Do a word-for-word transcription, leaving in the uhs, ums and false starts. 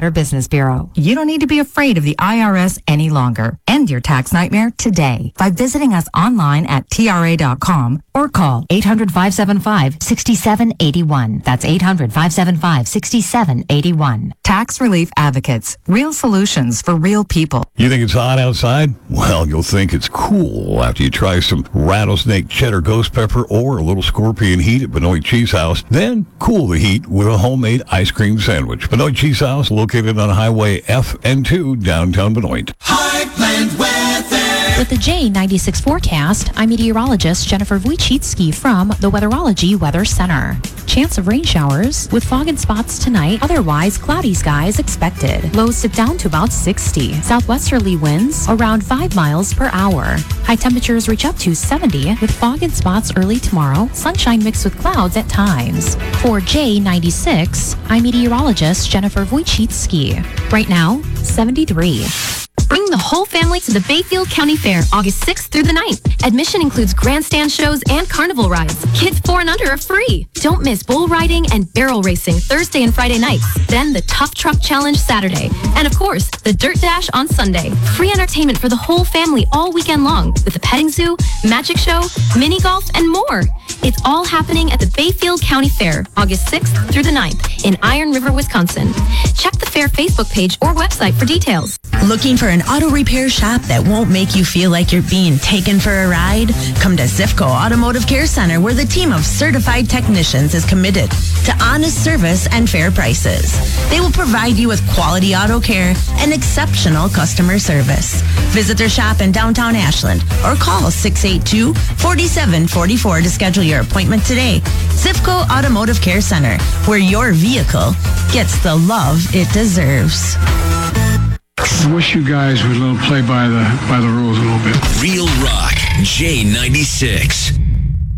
Better Business Bureau. You don't need to be afraid of the I R S any longer. End your tax nightmare today by visiting us online at T R A dot com or call eight hundred, five seven five, six seven eight one. That's eight hundred, five seven five, six seven eight one. Tax Relief Advocates. Real solutions for real people. You think it's hot outside? Well, you'll think it's cool after you try some rattlesnake cheddar ghost pepper or a little scorpion heat at Benoit Cheese House. Then cool the heat with a homemade ice cream sandwich. Benoit Cheese House, located on Highway F N two, downtown Benoit. Heartland Weather. With the J ninety-six forecast, I'm meteorologist Jennifer Wojcicki from the Weatherology Weather Center. Chance of rain showers with fog and spots tonight. Otherwise, cloudy skies expected. Lows dip down to about sixty. Southwesterly winds around five miles per hour. High temperatures reach up to seventy with fog and spots early tomorrow. Sunshine mixed with clouds at times. For J ninety-six, I'm meteorologist Jennifer Wojcicki. Right now, seventy-three. Bring the whole family to the Bayfield County Fair, August sixth through the ninth. Admission includes grandstand shows and carnival rides. Kids four and under are free. Don't miss bull riding and barrel racing Thursday and Friday nights. Then the Tough Truck Challenge Saturday. And of course, the Dirt Dash on Sunday. Free entertainment for the whole family all weekend long with a petting zoo, magic show, mini golf, and more. It's all happening at the Bayfield County Fair, August sixth through the ninth in Iron River, Wisconsin. Check the fair Facebook page or website for details. Looking for an auto repair shop that won't make you feel like you're being taken for a ride? Come to Zifco Automotive Care Center, where the team of certified technicians is committed to honest service and fair prices. They will provide you with quality auto care and exceptional customer service. Visit their shop in downtown Ashland or call six eight two, four seven four four to schedule your appointment today. Zifco Automotive Care Center, where your vehicle gets the love it deserves. I wish you guys would play by the by the rules a little bit. Real Rock, J ninety-six.